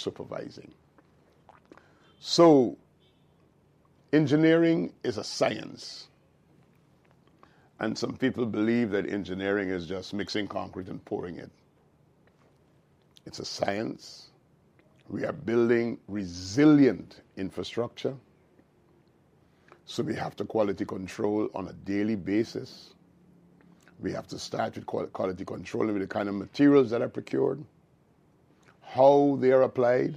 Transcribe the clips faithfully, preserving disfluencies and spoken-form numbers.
supervising. So engineering is a science. And some people believe that engineering is just mixing concrete and pouring it. It's a science. We are building resilient infrastructure. So we have to quality control on a daily basis. We have to start with quality control with the kind of materials that are procured, how they are applied,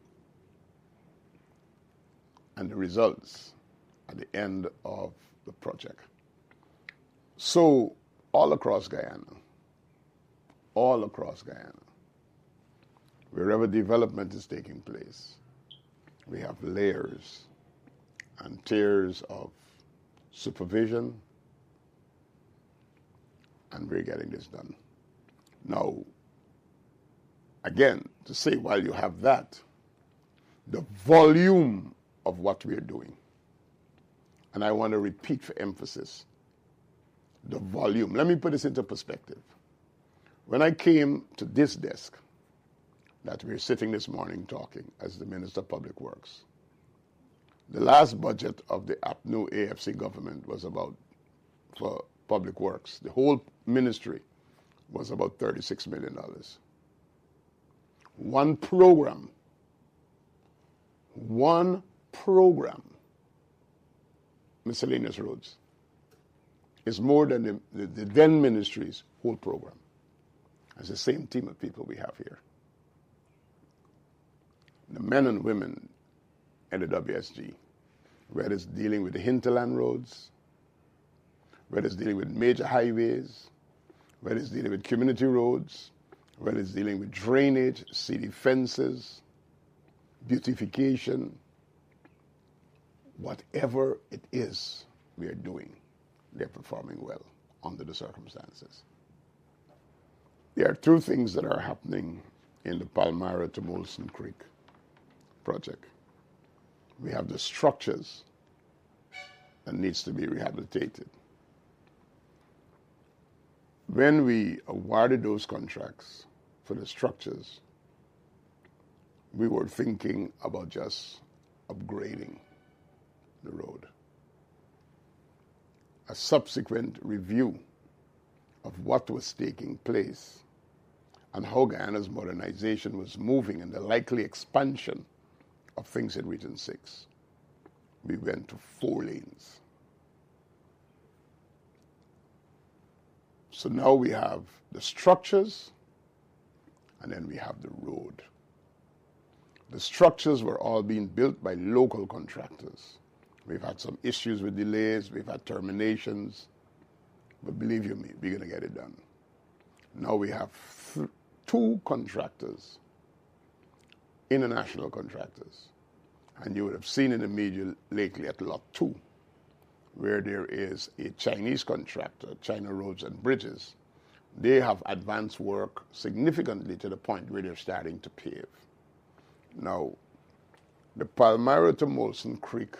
and the results at the end of the project. So all across Guyana, all across Guyana, wherever development is taking place, we have layers and tiers of supervision, and we're getting this done. Now, again, to say while you have that, the volume of what we're doing, and I want to repeat for emphasis, the volume. Let me put this into perspective. When I came to this desk that we're sitting this morning talking as the Minister of Public Works, the last budget of the A P N U A F C government was about, for public works, the whole ministry was about thirty-six million dollars. One program, one program, miscellaneous roads, is more than the, the, the then ministry's whole program. It's the same team of people we have here. The men and women at the W S G, whether it's dealing with the hinterland roads, whether it's dealing with major highways, whether it's dealing with community roads, whether it's dealing with drainage, city fences, beautification, whatever it is we are doing, they're performing well under the circumstances. There are two things that are happening in the Palmyra to Molson Creek project. We have the structures that needs to be rehabilitated. When we awarded those contracts for the structures, we were thinking about just upgrading the road. A subsequent review of what was taking place and how Guyana's modernization was moving and the likely expansion of things in Region six, we went to four lanes. So now we have the structures and then we have the road. The structures were all being built by local contractors. We've had some issues with delays, we've had terminations, but believe you me, we're going to get it done. Now we have th- two contractors, international contractors, and you would have seen in the media lately at Lot two, where there is a Chinese contractor, China Roads and Bridges. They have advanced work significantly to the point where they're starting to pave. Now, the Palmyra to Molson Creek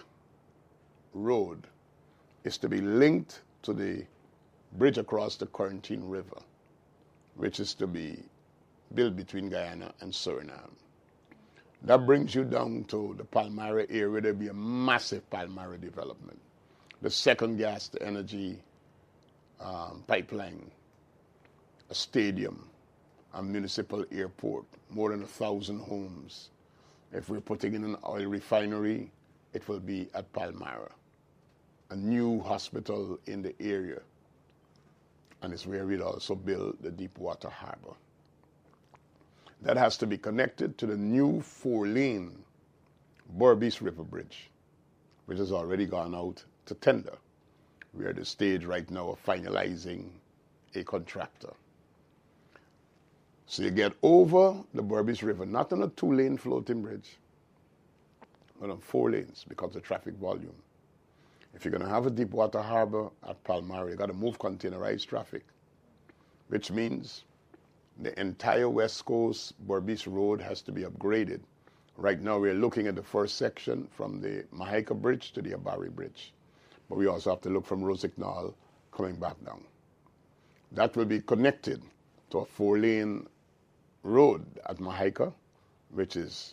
road is to be linked to the bridge across the Corentyne River, which is to be built between Guyana and Suriname. That brings you down to the Palmyra area. There'll be a massive Palmyra development. The second gas to energy um, pipeline, a stadium, a municipal airport, more than a thousand homes. If we're putting in an oil refinery, it will be at Palmyra. A new hospital in the area, and it's where we'll also build the Deepwater Harbor. That has to be connected to the new four-lane Berbice River Bridge, which has already gone out to tender. We're at the stage right now of finalizing a contractor. So you get over the Berbice River, not on a two-lane floating bridge, but on four lanes because of traffic volume. If you're going to have a Deepwater Harbor at Palmyra, you've got to move containerized traffic, which means the entire West Coast Berbice Road has to be upgraded. Right now we're looking at the first section from the Mahaica Bridge to the Abari Bridge. But we also have to look from Rosignol coming back down. That will be connected to a four-lane road at Mahaica, which is